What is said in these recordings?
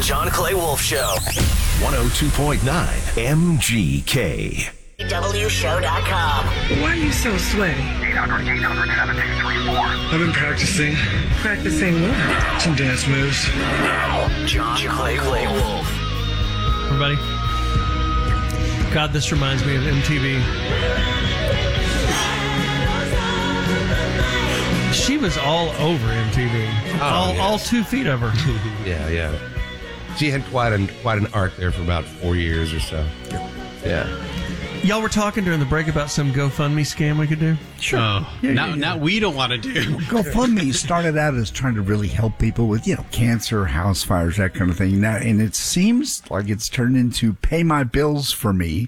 John Clay Wolf Show. 102.9 MGK. WShow.com. Why are you so sweaty? 800-800-7334. I've been practicing. Practicing what? Some dance moves. John Clay Wolf. Everybody. God, this reminds me of MTV. She was all over MTV. All 2 feet of her. Yeah. She had quite an arc there for about 4 years or so. Yeah. Y'all were talking during the break about some GoFundMe scam we could do? Sure. Now we don't want to do. GoFundMe started out as trying to really help people with, cancer, house fires, that kind of thing. Now, and it seems like it's turned into pay my bills for me.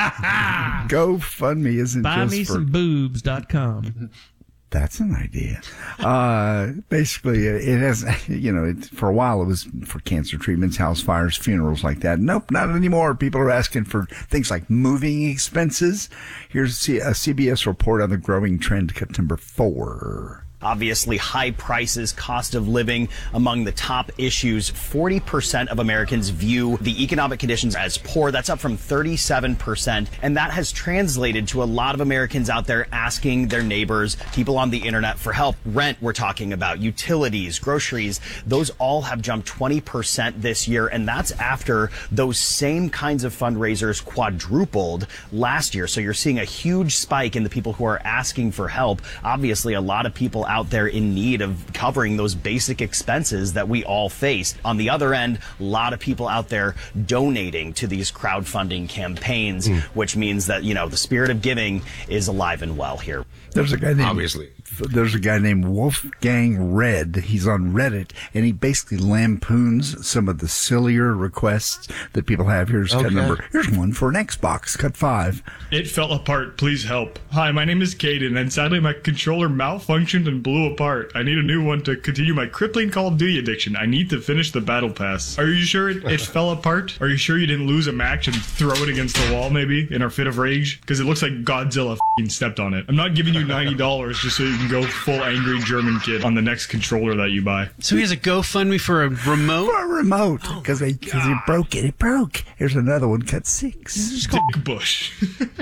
GoFundMe isn't Buy just me for... some boobs.com. That's an idea. Basically, it has, for a while it was for cancer treatments, house fires, funerals like that. Nope, not anymore. People are asking for things like moving expenses. Here's a CBS report on the growing trend, cut number 4. Obviously, high prices, cost of living among the top issues. 40% of Americans view the economic conditions as poor. That's up from 37%. And that has translated to a lot of Americans out there asking their neighbors, people on the internet, for help. Rent, we're talking about, utilities, groceries. Those all have jumped 20% this year. And that's after those same kinds of fundraisers quadrupled last year. So you're seeing a huge spike in the people who are asking for help. Obviously, a lot of people out there in need of covering those basic expenses that we all face. On the other end, a lot of people out there donating to these crowdfunding campaigns, which means that, the spirit of giving is alive and well here. There's a guy named Wolfgang Red. He's on Reddit, and he basically lampoons some of the sillier requests that people have. Here's cut number. Here's one for an Xbox, cut 5. It fell apart. Please help. Hi, my name is Caden, and sadly my controller malfunctioned and blew apart. I need a new one to continue my crippling Call of Duty addiction. I need to finish the battle pass. Are you sure it fell apart? Are you sure you didn't lose a match and throw it against the wall, maybe, in our fit of rage? Because it looks like Godzilla f***ing stepped on it. I'm not giving you $90 just so you can go full angry German kid on the next controller that you buy. So he has a GoFundMe for a remote? For a remote, because it broke it. It broke. Here's another one, cut 6. Dick Bush.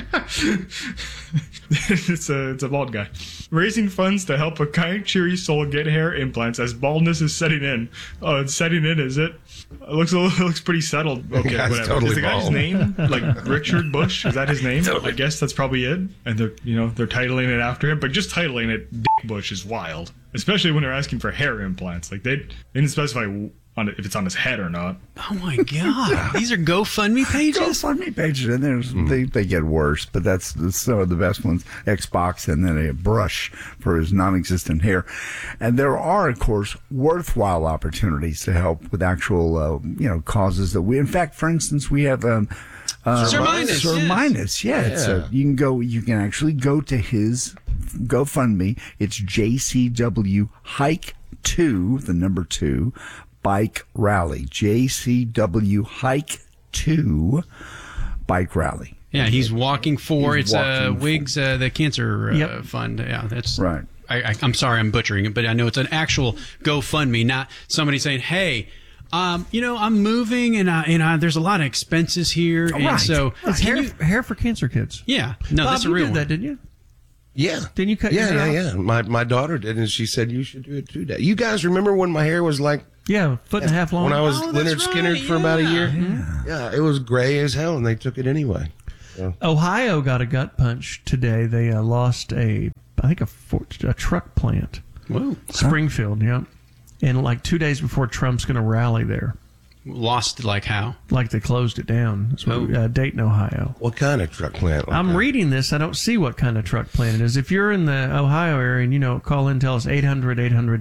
It's a bald guy. Raising funds to help a kind, cheery soul get hair implants as baldness is setting in. Oh, it's setting in, is it? It looks pretty settled. Okay, whatever. Totally is the guy's bald. name like Richard Bush? Is that his name? Totally. I guess that's probably it. And they're titling it after him, but just titling it Dick Bush is wild. Especially when they're asking for hair implants. Like they didn't specify if it's on his head or not. Oh my God! These are GoFundMe pages. GoFundMe pages, and they get worse, but that's some of the best ones. Xbox, and then a brush for his non-existent hair. And there are, of course, worthwhile opportunities to help with actual, causes that we. In fact, for instance, we have Sir Minus. Yeah. You can actually go to his GoFundMe. It's JCW Hike 2, the number 2. Bike Rally, JCW Hike 2 Bike Rally. Yeah, he's walking for WIGS, the cancer fund. Yeah, that's right. I'm sorry, I'm butchering it, but I know it's an actual GoFundMe, not somebody saying, "Hey, I'm moving and there's a lot of expenses here." Oh, and so it's hair for cancer kids. Yeah, no, Bob, that's a real you did that, didn't you? Yeah. Didn't you cut your hair off? Yeah. My daughter did, and she said you should do it too, Dad. You guys remember when my hair was like... Yeah, a foot and a half long. When I was Leonard Skinner for about a year. Yeah, it was gray as hell, and they took it anyway. So. Ohio got a gut punch today. They lost a truck plant. Whoa. Springfield, yeah. And like 2 days before Trump's going to rally there. Lost like how? Like they closed it down. It's Dayton, Ohio. What kind of truck plant? I'm reading this. I don't see what kind of truck plant it is. If you're in the Ohio area and, call in, tell us 800-800-7234,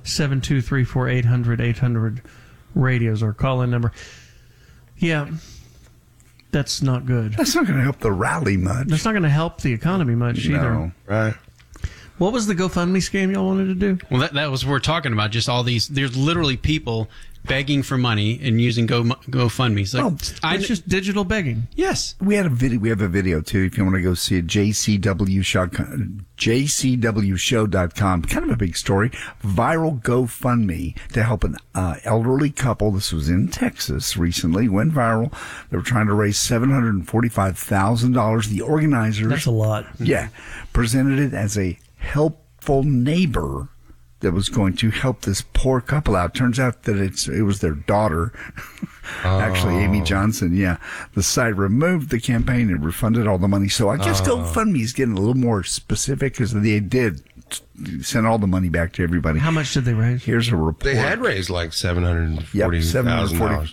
800-800 radios or call in number. Yeah, that's not good. That's not going to help the rally much. That's not going to help the economy much either. No, right. What was the GoFundMe scam y'all wanted to do? Well, that was what we're talking about. Just all these. There's literally people begging for money and using GoFundMe. It's like, It's just digital begging. Yes. We have a video too. If you want to go see it, jcwshow.com. Kind of a big story. Viral GoFundMe to help an elderly couple. This was in Texas recently. Went viral. They were trying to raise $745,000. The organizers. That's a lot. Yeah. Presented it as a helpful neighbor that was going to help this poor couple out. Turns out that it was their daughter, actually, Amy Johnson. Yeah. The site removed the campaign and refunded all the money. So I guess GoFundMe is getting a little more specific because they did send all the money back to everybody. How much did they raise? Here's a report. They had raised like $745,000.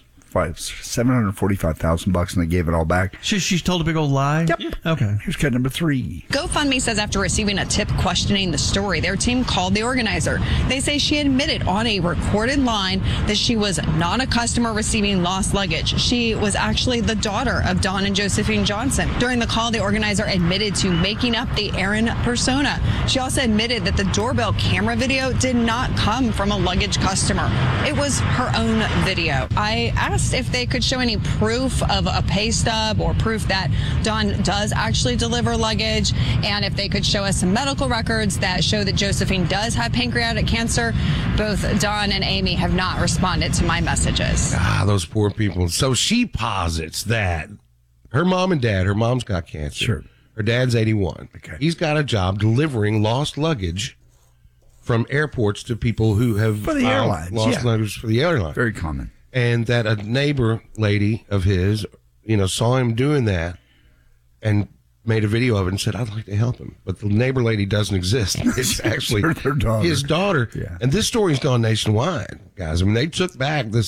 $745,000, and they gave it all back. She's told a big old lie? Yep. Okay. Here's cut number 3. GoFundMe says after receiving a tip questioning the story, their team called the organizer. They say she admitted on a recorded line that she was not a customer receiving lost luggage. She was actually the daughter of Don and Josephine Johnson. During the call, the organizer admitted to making up the Aaron persona. She also admitted that the doorbell camera video did not come from a luggage customer. It was her own video. I asked if they could show any proof of a pay stub or proof that Don does actually deliver luggage, and if they could show us some medical records that show that Josephine does have pancreatic cancer. Both Don and Amy have not responded to my messages. Those poor people. So she posits that her mom and dad, her mom's got cancer. Sure. Her dad's 81. Okay. He's got a job delivering lost luggage from airports to people who have For the airlines, lost luggage for the airline. Very common. And that a neighbor lady of his, saw him doing that and made a video of it and said, I'd like to help him. But the neighbor lady doesn't exist. It's actually their daughter. his daughter. Yeah. And this story's gone nationwide, guys. I mean, they took back the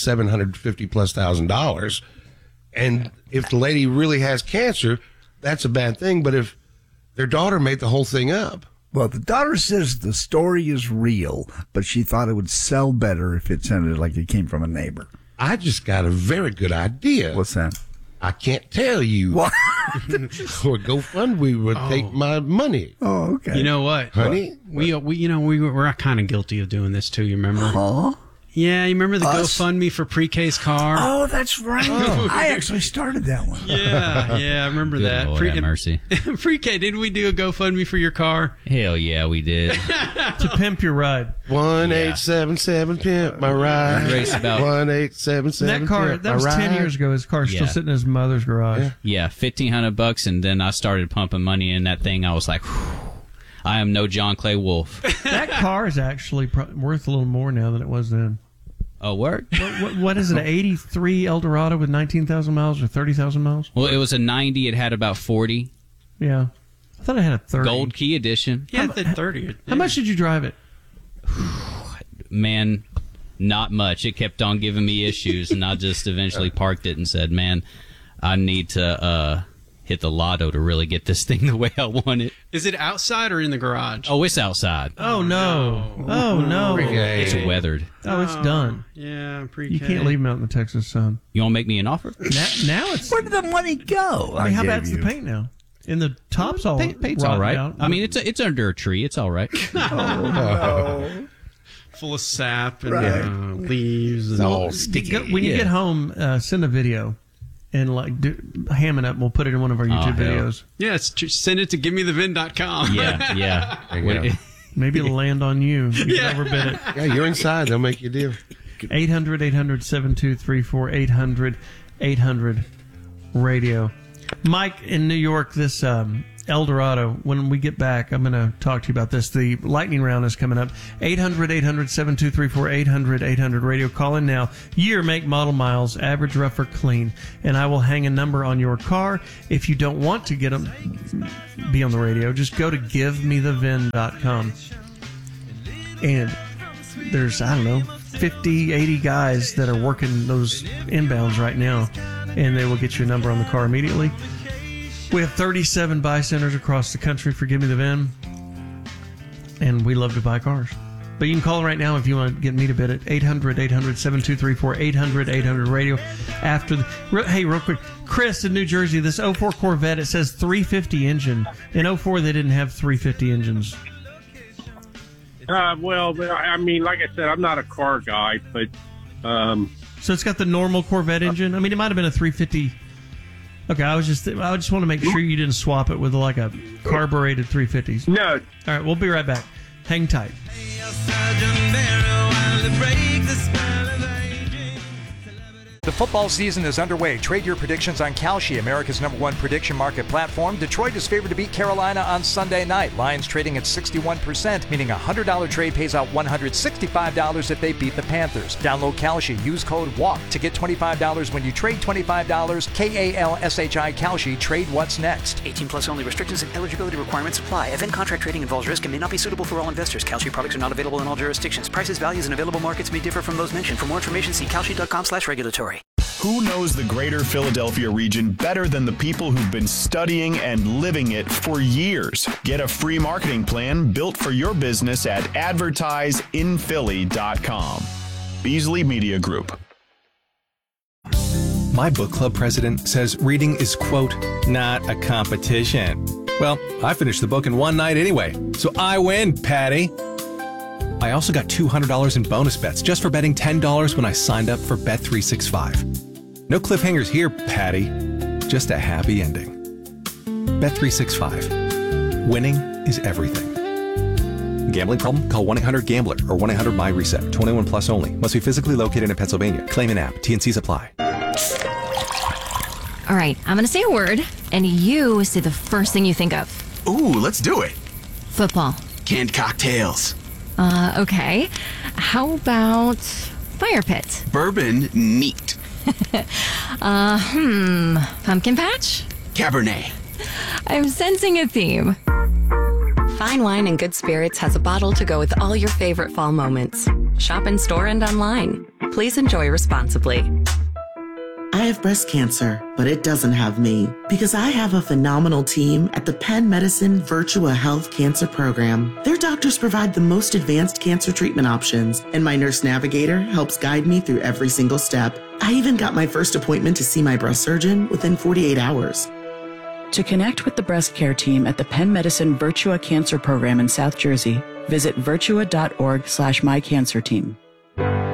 $750,000+. And if the lady really has cancer, that's a bad thing. But if their daughter made the whole thing up. Well, the daughter says the story is real, but she thought it would sell better if it sounded like it came from a neighbor. I just got a very good idea. What's that? I can't tell you. What? Or GoFundMe would take my money. Oh, okay. You know what, honey? We're kind of guilty of doing this too. You remember? Huh? Yeah, you remember the Us? GoFundMe for Pre-K's car? Oh, that's right. I actually started that one. Yeah, I remember Good that. Lord have mercy. Pre-K, didn't we do a GoFundMe for your car? Hell yeah, we did. To pimp your ride. 1877 pimp my ride. Race about 1877. That car, pimp that my was 10 ride. years ago. His car's still Yeah. sitting in his mother's garage. yeah, $1,500, and then I started pumping money in that thing. I was like, whew, I am no John Clay Wolf. That car is actually worth a little more now than it was then. Oh, word? What is it, an 83 Eldorado with 19,000 miles or 30,000 miles? Well, it was a 90. It had about 40. Yeah. I thought I had a 30. Gold key edition. Yeah, the 30. How much did you drive it? Man, not much. It kept on giving me issues, and I just eventually parked it and said, man, I need to hit the lotto to really get this thing the way I want it. Is it outside or in the garage? Oh, it's outside. Oh, no. Oh, no. It's weathered. Oh, it's done. Yeah, Pre-K. You can't leave them out in the Texas sun. You want to make me an offer? Now it's... Where did the money go? I mean, how bad's the paint now? In the top's all Paint's rotted all right. out. I mean, it's under a tree. It's all right. Full of sap and leaves. And all sticky. When you get home, send a video and ham it up. And we'll put it in one of our YouTube videos. Yeah, send it to givemethevin.com. Yeah. There you go. Maybe it'll land on you. You overbid it. Yeah, you're inside. They'll make you a deal. 800-800-7234, 800-800-radio. Mike in New York, this Eldorado, when we get back, I'm going to talk to you about this. The lightning round is coming up. 800-800-7234, 800-800-radio. Call in now. Year, make, model, miles, average, rough, or clean. And I will hang a number on your car. If you don't want to get them, be on the radio, just go to givemethevin.com. And there's, 50, 80 guys that are working those inbounds right now. And they will get you a number on the car immediately. We have 37 buy centers across the country for Give Me the VIN. And we love to buy cars. But you can call right now if you want to get me to bid at 800-800-7234, 800-800-radio. Hey, real quick. Chris in New Jersey, this 04 Corvette, it says 350 engine. In 04, they didn't have 350 engines. Well, I mean, like I said, I'm not a car guy, but so it's got the normal Corvette engine. I mean, it might have been a 350. Okay, I just want to make sure you didn't swap it with like a carbureted 350s. No. All right, we'll be right back. Hang tight. The football season is underway. Trade your predictions on Kalshi, America's #1 prediction market platform. Detroit is favored to beat Carolina on Sunday night. Lions trading at 61%, meaning a $100 trade pays out $165 if they beat the Panthers. Download Kalshi. Use code WALK to get $25 when you trade $25. KALSHI Kalshi. Trade what's next. 18 plus only. Restrictions and eligibility requirements apply. Event contract trading involves risk and may not be suitable for all investors. Kalshi products are not available in all jurisdictions. Prices, values, and available markets may differ from those mentioned. For more information, see kalshi.com/regulatory. Who knows the greater Philadelphia region better than the people who've been studying and living it for years? Get a free marketing plan built for your business at advertiseinphilly.com. Beasley Media Group. My book club president says reading is, quote, not a competition. Well, I finished the book in one night anyway, so I win, Patty. I also got $200 in bonus bets just for betting $10 when I signed up for Bet365. No cliffhangers here, Patty. Just a happy ending. Bet365. Winning is everything. Gambling problem? Call 1-800-GAMBLER or 1-800-MY-RESET. 21 plus only. Must be physically located in Pennsylvania. Claim an app. T&Cs apply. All right, I'm going to say a word, and you say the first thing you think of. Ooh, let's do it. Football. Canned cocktails. Okay. How about fire pit? Bourbon neat. Pumpkin patch? Cabernet. I'm sensing a theme. Fine Wine and Good Spirits has a bottle to go with all your favorite fall moments. Shop in store and online. Please enjoy responsibly. I have breast cancer, but it doesn't have me because I have a phenomenal team at the Penn Medicine Virtua Health Cancer Program. Their doctors provide the most advanced cancer treatment options, and my nurse navigator helps guide me through every single step. I even got my first appointment to see my breast surgeon within 48 hours. To connect with the breast care team at the Penn Medicine Virtua Cancer Program in South Jersey, visit virtua.org/mycancerteam.